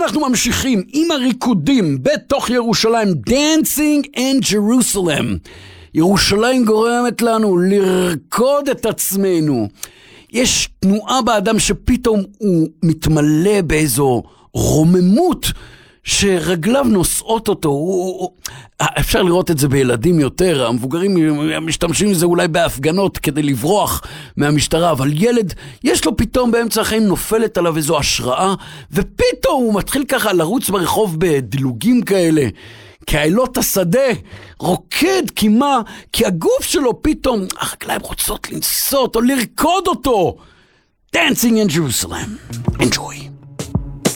אנחנו ממשיכים עם הריקודים בתוך ירושלים. Dancing in Jerusalem. ירושלים גורמת לנו לרקוד את עצמנו. יש תנועה באדם שפתאום הוא מתמלא באיזו רוממות שרגליו נושאות אותו. אפשר לראות את זה בילדים יותר, המבוגרים משתמשים בזה אולי בהפגנות כדי לברוח מהמשטרה, אבל ילד יש לו פתאום באמצע החיים נופלת עליו איזו השראה, ופתאום הוא מתחיל ככה לרוץ ברחוב בדילוגים כאלה, כאלות השדה, רוקד כמה, כי הגוף שלו פתאום, הרגליים רוצות לנסות או לרקוד אותו. Dancing in Jerusalem. Enjoy.